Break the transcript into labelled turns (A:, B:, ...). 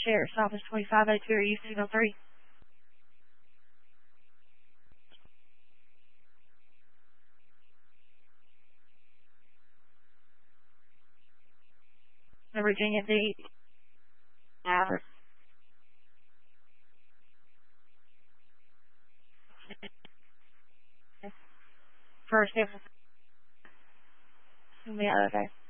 A: Sheriff's Office 2502, are you Signal 3? The Virginia D. First, okay.